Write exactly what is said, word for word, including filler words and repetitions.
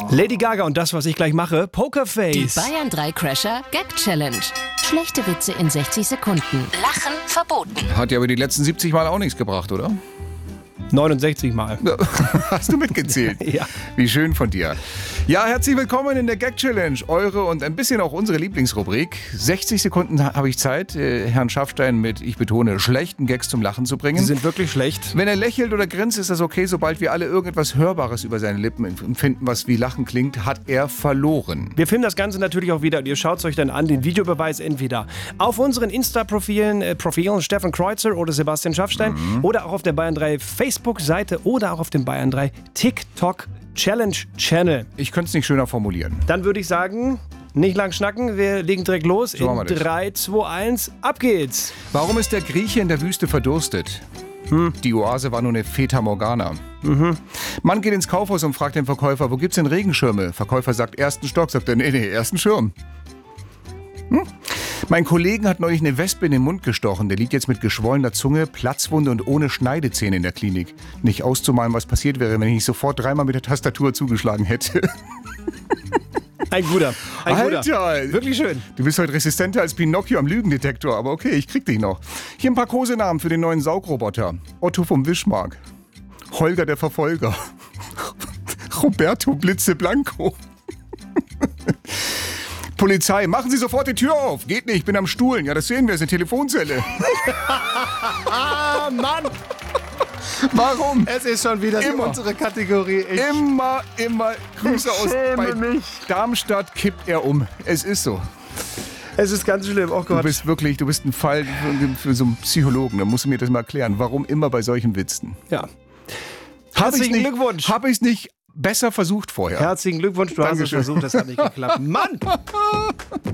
Lady Gaga und das, was ich gleich mache, Pokerface. Die Bayern drei Crasher Gag Challenge. Schlechte Witze in sechzig Sekunden. Lachen verboten. Hat ja aber die letzten siebzig Mal auch nichts gebracht, oder? neunundsechzig Mal. Hast du mitgezählt? Ja. Wie schön von dir. Ja, herzlich willkommen in der Gag Challenge. Eure und ein bisschen auch unsere Lieblingsrubrik. sechzig Sekunden habe ich Zeit, äh, Herrn Schaffstein mit, ich betone, schlechten Gags zum Lachen zu bringen. Sie sind wirklich schlecht. Wenn er lächelt oder grinst, ist das okay. Sobald wir alle irgendetwas Hörbares über seine Lippen empfinden, was wie Lachen klingt, hat er verloren. Wir filmen das Ganze natürlich auch wieder und ihr schaut es euch dann an, den Videobeweis entweder auf unseren Insta-Profilen, äh, Profilen Stefan Kreuzer oder Sebastian Schaffstein mhm. oder auch auf der Bayern drei Facebook-Seite oder auch auf dem Bayern drei TikTok Challenge Channel. Ich könnte es nicht schöner formulieren. Dann würde ich sagen, nicht lang schnacken, wir legen direkt los. So in drei, zwei, eins, ab geht's. Warum ist der Grieche in der Wüste verdurstet? Hm. Die Oase war nur eine Fata Morgana. Mhm. Mann geht ins Kaufhaus und fragt den Verkäufer, wo gibt's denn Regenschirme? Verkäufer sagt, ersten Stock. Sagt er, nee, nee, ersten Schirm. Hm? Mein Kollegen hat neulich eine Wespe in den Mund gestochen. Der liegt jetzt mit geschwollener Zunge, Platzwunde und ohne Schneidezähne in der Klinik. Nicht auszumalen, was passiert wäre, wenn ich nicht sofort dreimal mit der Tastatur zugeschlagen hätte. Ein guter. Ein Alter! Guter. Wirklich schön. Du bist heute resistenter als Pinocchio am Lügendetektor, aber okay, ich krieg dich noch. Hier ein paar Kosenamen für den neuen Saugroboter. Otto vom Wischmark. Holger der Verfolger. Roberto Blitze Blanco. Polizei, machen Sie sofort die Tür auf. Geht nicht, ich bin am Stuhlen. Ja, das sehen wir, es ist eine Telefonzelle. Ah, Mann! Warum? Es ist schon wieder immer. unsere Kategorie. Ich immer, immer Grüße aus bei mich. Darmstadt kippt er um. Es ist so. Es ist ganz schlimm. Oh Gott. Du bist wirklich, du bist ein Fall für, für so einen Psychologen. Da musst du mir das mal erklären. Warum immer bei solchen Witzen? Ja. Herzlichen nicht, Glückwunsch. Habe ich es nicht besser versucht vorher? Herzlichen Glückwunsch, du Dankeschön. hast es versucht, das hat nicht geklappt. Mann!